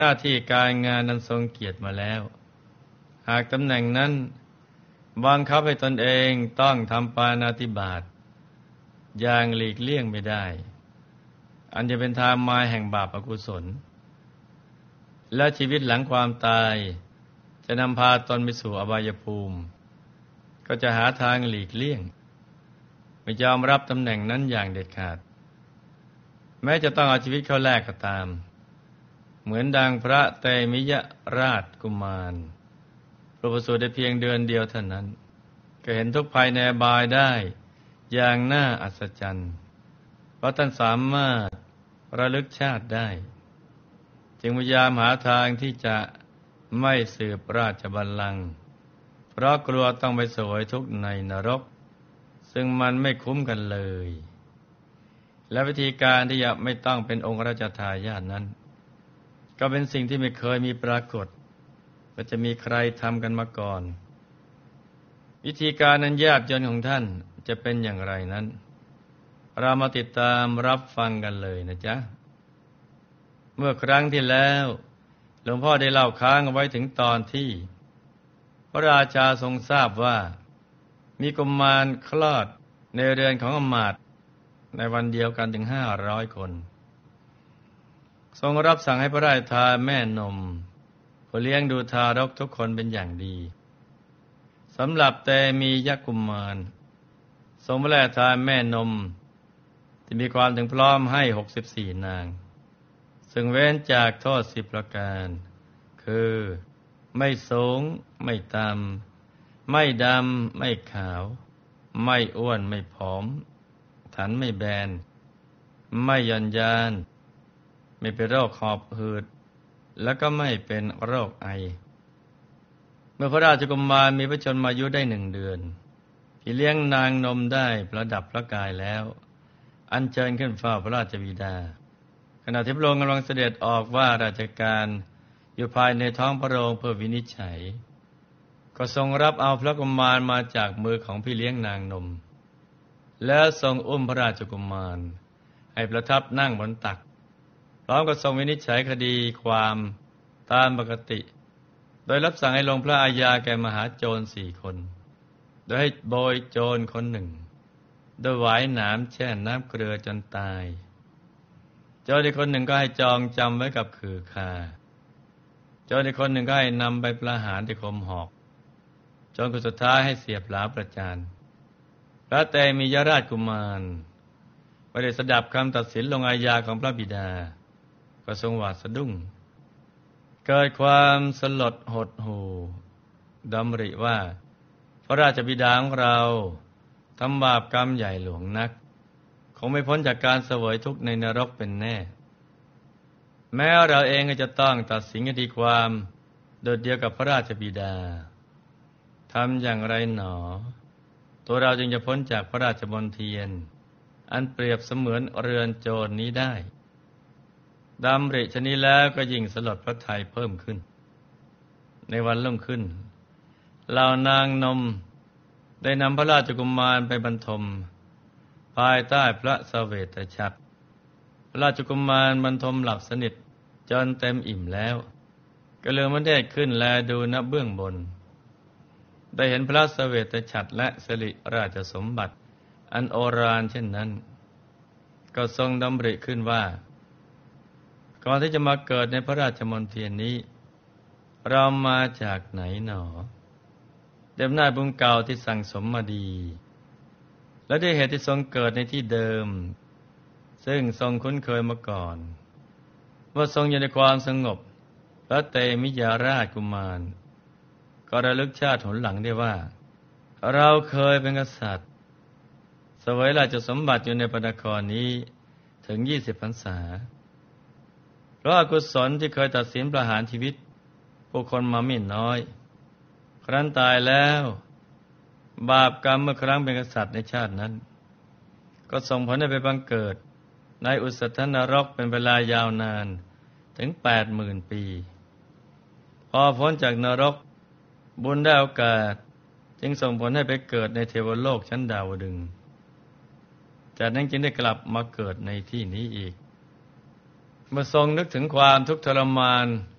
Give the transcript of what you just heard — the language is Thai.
หน้าที่การงานนั้นทรงเกียรติมาแล้วหากตำแหน่งนั้นบังคับให้ตนเองต้องทำปาณาติบาตอย่างหลีกเลี่ยงไม่ได้อันจะเป็นทางมาแห่งบาปอกุศลและชีวิตหลังความตายจะนำพาตนไปสู่อบายภูมิก็จะหาทางหลีกเลี่ยงไม่ยอมรับตำแหน่งนั้นอย่างเด็ดขาดแม้จะต้องเอาชีวิตเข้าแลกก็ตามเหมือนดังพระเตมิยราชกุมารประสูติได้เพียงเดือนเดียวเท่านั้นก็เห็นทุกภัยในอบายได้อย่างน่าอัศจรรย์เพราะท่านสามารถระลึกชาติได้จึงพยายามหาทางที่จะไม่สืบราชบัลลังก์เพราะกลัวต้องไปเสวยทุกข์ในนรกซึ่งมันไม่คุ้มกันเลยและวิธีการที่จะไม่ต้องเป็นองค์ราชทายาทนั้นก็เป็นสิ่งที่ไม่เคยมีปรากฏว่าจะมีใครทำกันมาก่อนวิธีการนั้นยากจนของท่านจะเป็นอย่างไรนั้นเรามาติดตามรับฟังกันเลยนะจ๊ะเมื่อครั้งที่แล้วหลวงพ่อได้เล่าค้างเอาไว้ถึงตอนที่พระราชาทรงทราบว่ามีกุมารคลอดในเรือนของอมาตย์ในวันเดียวกันถึง500 คนทรงรับสั่งให้พระราชทานแม่นมผู้เลี้ยงดูทารกทุกคนเป็นอย่างดีสำหรับแต่มียกุมารทรงพระราชทานแม่นมที่มีความถึงพร้อมให้64 นางซึ่งเว้นจากโทษ10 ประการคือไม่สูงไม่ต่ำไม่ดำไม่ขาวไม่อ้วนไม่ผอมถันไม่แบนไม่หย่อนยานไม่เป็นโรคหอบหืดแล้วก็ไม่เป็นโรคไอเมื่อพระราชกุมารมีพระชนมายุได้ 1 เดือนพี่เลี้ยงนางนมได้ประดับพระกายแล้วอัญเชิญขึ้นเฝ้าพระราชบิดาขณะที่พระองค์กำลังเสด็จออกว่าราชการอยู่ภายในท้องพระโรงเพื่อวินิจฉัยก็ทรงรับเอาพระกุมารมาจากมือของพี่เลี้ยงนางนมแล้วทรงอุ้มพระราชกุมารให้ประทับนั่งบนตักพร้อมกับทรงวินิจฉัยคดีความตามปกติโดยรับสั่งให้ลงพระอาญาแก่มหาโจร4 คนโดยให้โบยโจรคนหนึ่งโดยหวายหนามแช่น้ำเกลือจนตายโจรอีกคนหนึ่งก็ให้จองจำไว้กับขื่อคาโจรอีกคนหนึ่งก็ให้นำไปประหารที่คมหอกจนคนสุดท้ายให้เสียบหลาประจานพระเตมิยราชกุมารไม่ได้สดับคำตัดสินลงอาญาของพระบิดาก็ทรงหวาดสะดุ้งเกิดความสลดหดหู่ดำริว่าพระราชบิดาของเราทำบาปกรรมใหญ่หลวงนักคงไม่พ้นจากการเสวยทุกข์ในนรกเป็นแน่แม้เราเองก็จะต้องตัดสินคดีความโดดเดียวกับพระราชบิดาทำอย่างไรหนอตัวเราจึงจะพ้นจากพระราชมณฑีอันเปรียบเสมือนเรือนโจรนี้ได้ดำริชนี้แล้วก็ยิ่งสลดพระทัยเพิ่มขึ้นในวันรุ่งขึ้นเหล่านางนมได้นำพระราชกุมารไปบรรทมภายใต้พระเสวตฉัตรพระราชกุมารบรรทมหลับสนิทจนเต็มอิ่มแล้วก็เลือมันได้ขึ้นแลดูณเบื้องบนได้เห็นพระเสวตฉัตรและสิริราชสมบัติอันโอฬารเช่นนั้นก็ทรงดำริขึ้นว่าก่อนที่จะมาเกิดในพระราชมณฑลนี้เรามาจากไหนหนอเดิมหน้าบุญเก่าที่สั่งสมมาดีและด้วยเหตุที่ทรงเกิดในที่เดิมซึ่งทรงคุ้นเคยมาก่อนเมื่อทรงอยู่ในความสงบพระเตมิยราชกุมารก็ระลึกชาติหนหลังได้ว่าเราเคยเป็นกษัตริย์เสวยราชสมบัติอยู่ในพระนครนี้ถึง20 พรรษาเพราะอกุศลที่เคยตัดสินประหารชีวิตผู้คนมาไม่น้อยครั้นตายแล้วบาปกรรมเมื่อครั้งเป็นกษัตริย์ในชาตินั้นก็ส่งผลให้ไปบังเกิดในอุสธนรกเป็นเวลายาวนานถึง 80,000 ปีพอพ้นจากนรกบุญได้โอกาสจึงส่งผลให้ไปเกิดในเทวโลกชั้นดาวดึงส์จากนั้นจึงได้กลับมาเกิดในที่นี้อีกเมื่อทรงนึกถึงความทุกข์ทรมาน